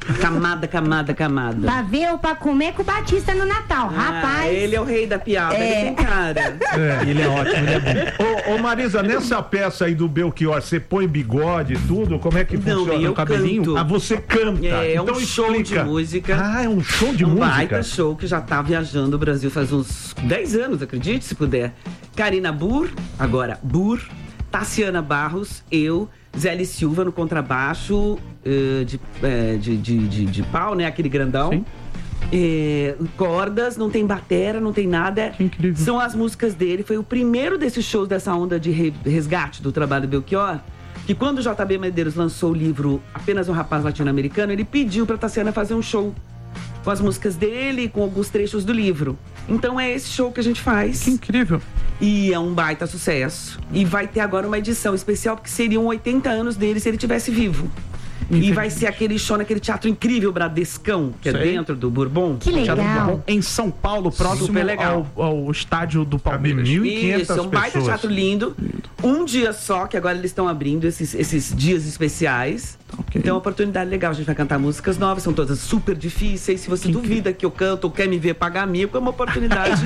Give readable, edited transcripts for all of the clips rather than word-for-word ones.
Camada. Pra ver ou pra comer com o Batista no Natal, rapaz. Ele é o rei da piada, ele tem cara. Ele é ótimo, ele é bom. Ô Marisa, nessa peça aí do Belchior, você põe bigode e tudo? Como é que funciona? Eu o cabelinho? canto. Você canta. Então um show de música. É um show de música? Baita show que já tá viajando o Brasil faz uns 10 anos, acredite, se puder. Karina Burr, Tassiana Barros, eu, Zélia Silva no contrabaixo de pau, né? Aquele grandão. Sim. Cordas, não tem batera, não tem nada. Que incrível. São as músicas dele. Foi o primeiro desses shows dessa onda de resgate do trabalho do Belchior. Que quando o JB Medeiros lançou o livro Apenas um Rapaz Latino-Americano, ele pediu pra Tassiana fazer um show com as músicas dele, com alguns trechos do livro. Então é esse show que a gente faz. Que incrível. E é um baita sucesso. E vai ter agora uma edição especial, porque seriam 80 anos dele se ele estivesse vivo. E vai ser aquele show naquele teatro incrível, Bradescão, que é dentro do Bourbon. Que legal. Em São Paulo, próximo ao estádio do Palmeiras. 1.500 Isso, é um baita teatro lindo. Um dia só, que agora eles estão abrindo esses dias especiais. Okay. Então é uma oportunidade legal. A gente vai cantar músicas novas, são todas super difíceis. Se você duvida que eu canto ou quer me ver pagar mico, é uma oportunidade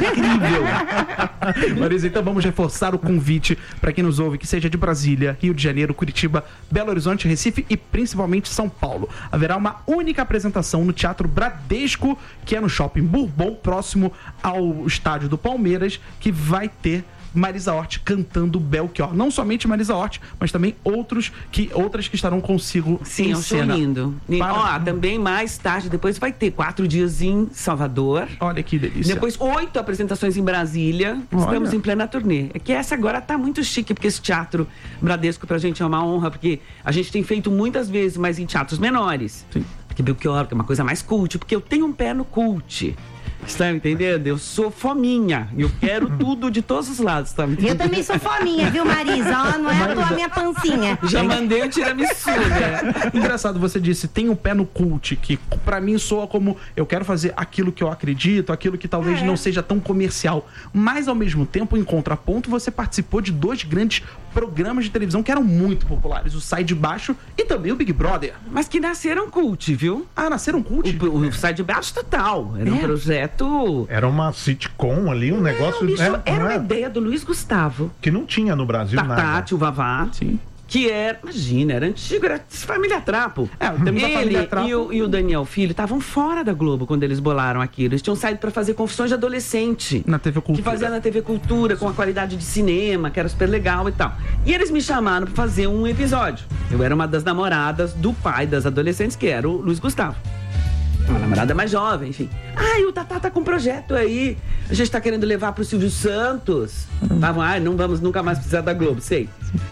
incrível. Marisa, então vamos reforçar o convite para quem nos ouve, que seja de Brasília, Rio de Janeiro, Curitiba, Belo Horizonte, Recife e principalmente São Paulo. Haverá uma única apresentação no Teatro Bradesco, que é no Shopping Bourbon, próximo ao estádio do Palmeiras, que vai ter Marisa Hort cantando Belchior. Não somente Marisa Hort, mas também outras que estarão consigo Sim, em é um show cena. lindo. Também mais tarde, depois vai ter 4 dias em Salvador. Olha que delícia. Depois 8 apresentações em Brasília. Estamos em plena turnê. É que essa agora tá muito chique, porque esse Teatro Bradesco pra gente é uma honra, porque a gente tem feito muitas vezes, mas em teatros menores. Sim. Porque Belchior é uma coisa mais cult, porque eu tenho um pé no cult. Está me entendendo? Eu sou fominha. Eu quero tudo de todos os lados, tá me entendendo? Eu também sou fominha, viu, Marisa? Ó, não é à toa minha pancinha. Já mandei o tiramisu, né? Engraçado, você disse, tem um pé no cult, que pra mim soa como eu quero fazer aquilo que eu acredito, aquilo que talvez não seja tão comercial. Mas, ao mesmo tempo, em contraponto, você participou de 2 grandes programas de televisão que eram muito populares, o Sai de Baixo e também o Big Brother. Mas que nasceram cult, viu? Nasceram cult? O Sai de Baixo total. Era um projeto... Era uma sitcom ali, um negócio... Era uma ideia do Luiz Gustavo. Que não tinha no Brasil nada. Tati, o Vavá. Sim. Que era, imagina, era antigo, era Família Trapo. Temos a Família Trapo. E o Daniel Filho estavam fora da Globo quando eles bolaram aquilo. Eles tinham saído pra fazer Confissões de Adolescente. Na TV Cultura. Que fazia na TV Cultura, com a qualidade de cinema, que era super legal e tal. E eles me chamaram pra fazer um episódio. Eu era uma das namoradas do pai das adolescentes, que era o Luiz Gustavo. Uma namorada mais jovem, enfim. E o Tatá tá com um projeto aí. A gente tá querendo levar pro Silvio Santos. Não vamos nunca mais precisar da Globo, sei.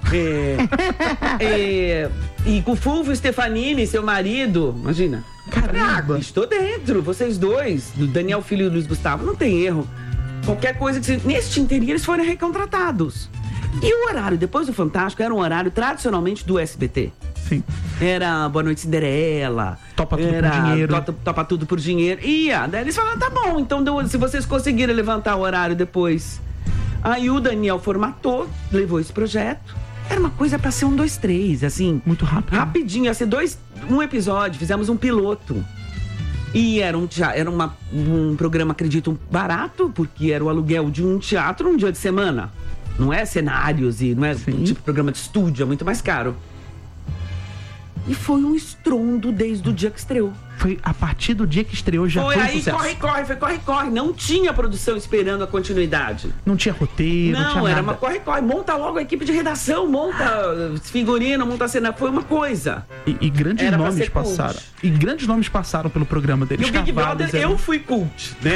E com o Fulvio Stefanini, seu marido, imagina. Caramba! Estou dentro, vocês dois, do Daniel Filho e do Luiz Gustavo, não tem erro. Qualquer coisa que nesse inteirinho eles foram recontratados. E o horário, depois do Fantástico, era um horário tradicionalmente do SBT. Sim. Era Boa Noite Cinderela. Topa Tudo por Dinheiro. Topa Tudo por Dinheiro. Daí eles falaram, tá bom, então se vocês conseguirem levantar o horário depois. Aí o Daniel formatou, levou esse projeto. Era uma coisa pra ser 1, 2, 3, assim. Muito rápido. Rapidinho, ia ser um episódio, fizemos um piloto. E era um programa, acredito, barato, porque era o aluguel de um teatro um dia de semana. Não é cenários e não é tipo programa de estúdio, é muito mais caro. E foi um estrondo desde o dia que estreou. Foi a partir do dia que estreou já foi um sucesso. Corre. Não tinha produção esperando a continuidade. Não tinha roteiro, não tinha nada. Era uma corre. Monta logo a equipe de redação, monta figurino, monta cena. Foi uma coisa. E grandes nomes passaram. E grandes nomes passaram pelo programa deles. E o Big Brother, eu fui cult, né?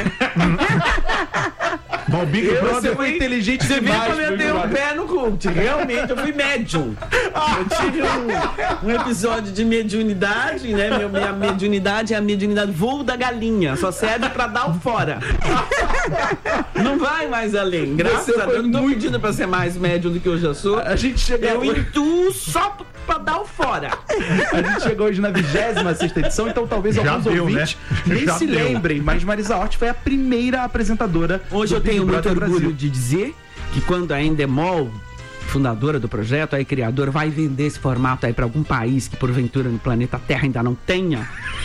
Bom, o Big Brother foi inteligente demais. Você viu como eu tenho um pé no cult. Realmente, eu fui médium. Eu tive um episódio de mediunidade, né? Minha mediunidade é a mediunidade voo da galinha. Só serve pra dar o fora. Não vai mais além. Graças a Deus. Não tô pedindo pra ser mais médium do que eu já sou. A gente chegou... Eu intuo só pra dar o fora. A gente chegou hoje na 26ª edição, então talvez alguns ouvintes nem se lembrem, mas Marisa Hort foi a primeira apresentadora. Hoje eu tenho muito orgulho de dizer que quando a Endemol, fundadora do projeto, aí criadora, vai vender esse formato aí pra algum país que porventura no planeta Terra ainda não tenha,